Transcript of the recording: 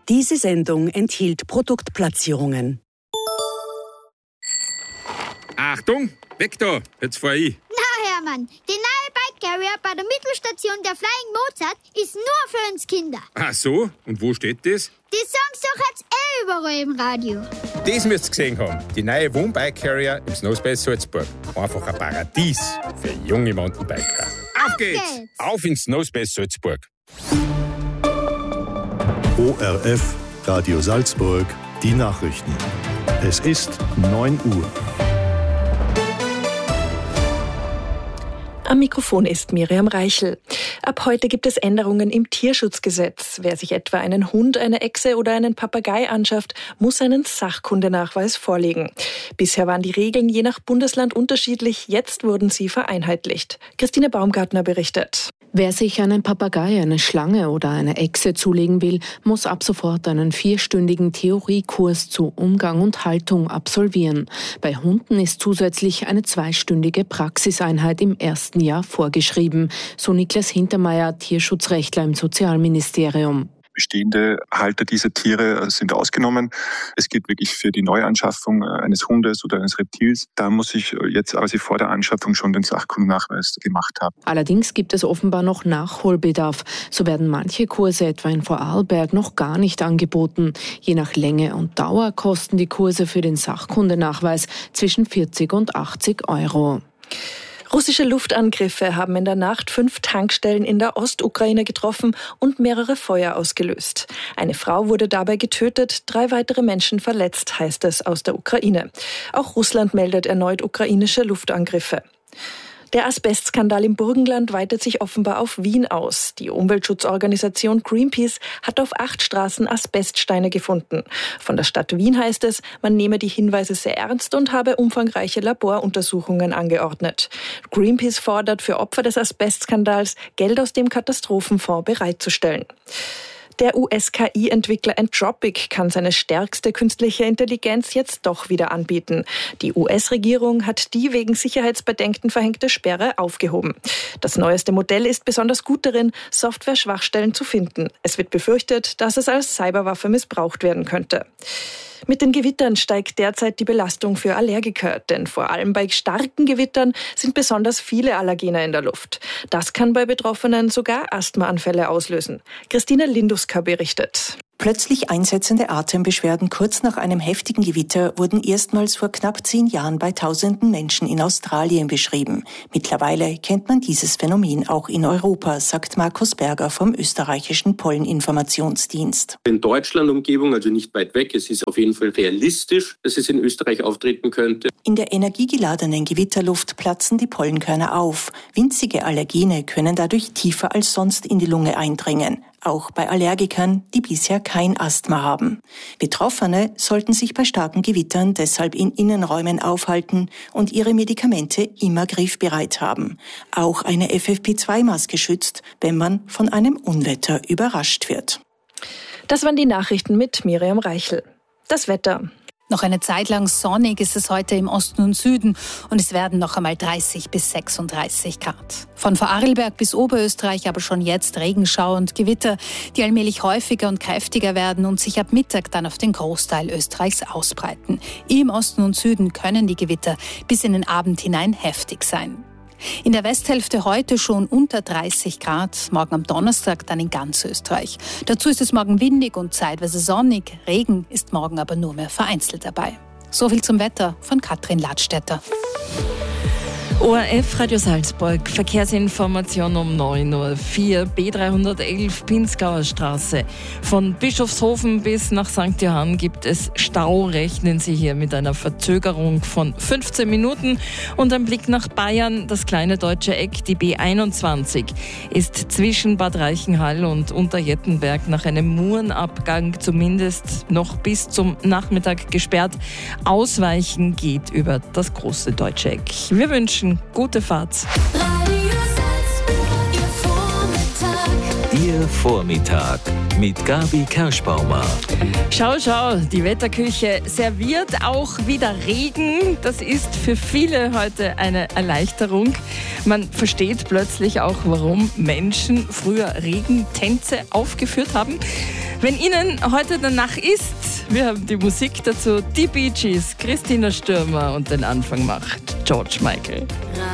Diese Sendung enthielt Produktplatzierungen. Achtung, weg da, jetzt fahr ich. Na Hermann, die neue Bike Carrier bei der Mittelstation der Flying Mozart ist nur für uns Kinder. Ach so, und wo steht das? Die sagen's doch jetzt überall im Radio. Das müsst ihr gesehen haben. Die neue Wohnbike Carrier im Snowspace Salzburg. Einfach ein Paradies für junge Mountainbiker. Auf geht's! Auf ins Snowspace Salzburg. ORF, Radio Salzburg, die Nachrichten. Es ist 9 Uhr. Am Mikrofon ist Miriam Reichel. Ab heute gibt es Änderungen im Tierschutzgesetz. Wer sich etwa einen Hund, eine Echse oder einen Papagei anschafft, muss einen Sachkundenachweis vorlegen. Bisher waren die Regeln je nach Bundesland unterschiedlich, jetzt wurden sie vereinheitlicht. Christine Baumgartner berichtet. Wer sich einen Papagei, eine Schlange oder eine Echse zulegen will, muss ab sofort einen 4-stündigen Theoriekurs zu Umgang und Haltung absolvieren. Bei Hunden ist zusätzlich eine 2-stündige Praxiseinheit im ersten Jahr vorgeschrieben, so Niklas Hintermeier, Tierschutzrechtler im Sozialministerium. Bestehende Halter dieser Tiere sind ausgenommen. Es geht wirklich für die Neuanschaffung eines Hundes oder eines Reptils. Da muss ich jetzt quasi vor der Anschaffung schon den Sachkundennachweis gemacht haben. Allerdings gibt es offenbar noch Nachholbedarf. So werden manche Kurse etwa in Vorarlberg noch gar nicht angeboten. Je nach Länge und Dauer kosten die Kurse für den Sachkundennachweis zwischen 40 und 80 €. Russische Luftangriffe haben in der Nacht 5 Tankstellen in der Ostukraine getroffen und mehrere Feuer ausgelöst. Eine Frau wurde dabei getötet, 3 weitere Menschen verletzt, heißt es aus der Ukraine. Auch Russland meldet erneut ukrainische Luftangriffe. Der Asbestskandal im Burgenland weitet sich offenbar auf Wien aus. Die Umweltschutzorganisation Greenpeace hat auf 8 Straßen Asbeststeine gefunden. Von der Stadt Wien heißt es, man nehme die Hinweise sehr ernst und habe umfangreiche Laboruntersuchungen angeordnet. Greenpeace fordert für Opfer des Asbestskandals, Geld aus dem Katastrophenfonds bereitzustellen. Der US-KI-Entwickler Anthropic kann seine stärkste künstliche Intelligenz jetzt doch wieder anbieten. Die US-Regierung hat die wegen Sicherheitsbedenken verhängte Sperre aufgehoben. Das neueste Modell ist besonders gut darin, Software-Schwachstellen zu finden. Es wird befürchtet, dass es als Cyberwaffe missbraucht werden könnte. Mit den Gewittern steigt derzeit die Belastung für Allergiker, denn vor allem bei starken Gewittern sind besonders viele Allergene in der Luft. Das kann bei Betroffenen sogar Asthmaanfälle auslösen. Christine Linduska berichtet. Plötzlich einsetzende Atembeschwerden kurz nach einem heftigen Gewitter wurden erstmals vor knapp 10 Jahren bei tausenden Menschen in Australien beschrieben. Mittlerweile kennt man dieses Phänomen auch in Europa, sagt Markus Berger vom österreichischen Polleninformationsdienst. In Deutschland Umgebung, also nicht weit weg, es ist auf jeden Fall realistisch, dass es in Österreich auftreten könnte. In der energiegeladenen Gewitterluft platzen die Pollenkörner auf. Winzige Allergene können dadurch tiefer als sonst in die Lunge eindringen. Auch bei Allergikern, die bisher kein Asthma haben. Betroffene sollten sich bei starken Gewittern deshalb in Innenräumen aufhalten und ihre Medikamente immer griffbereit haben. Auch eine FFP2-Maske schützt, wenn man von einem Unwetter überrascht wird. Das waren die Nachrichten mit Miriam Reichel. Das Wetter. Noch eine Zeit lang sonnig ist es heute im Osten und Süden und es werden noch einmal 30 bis 36 Grad. Von Vorarlberg bis Oberösterreich aber schon jetzt Regenschauer und Gewitter, die allmählich häufiger und kräftiger werden und sich ab Mittag dann auf den Großteil Österreichs ausbreiten. Im Osten und Süden können die Gewitter bis in den Abend hinein heftig sein. In der Westhälfte heute schon unter 30 Grad, morgen am Donnerstag dann in ganz Österreich. Dazu ist es morgen windig und zeitweise sonnig. Regen ist morgen aber nur mehr vereinzelt dabei. So viel zum Wetter von Katrin Ladstätter. ORF Radio Salzburg, Verkehrsinformation um 9:04 Uhr, B311 Pinzgauer Straße. Von Bischofshofen bis nach St. Johann gibt es Stau. Rechnen Sie hier mit einer Verzögerung von 15 Minuten. Und ein Blick nach Bayern, das kleine deutsche Eck, die B21, ist zwischen Bad Reichenhall und Unterjettenberg nach einem Murenabgang zumindest noch bis zum Nachmittag gesperrt. Ausweichen geht über das große deutsche Eck. Wir wünschen gute Fahrt. Ihr Vormittag mit Gabi Kerschbaumer. Schau, die Wetterküche serviert auch wieder Regen. Das ist für viele heute eine Erleichterung. Man versteht plötzlich auch, warum Menschen früher Regentänze aufgeführt haben. Wenn Ihnen heute danach ist, wir haben die Musik dazu, die Bee Gees, Christina Stürmer und den Anfang macht George Michael.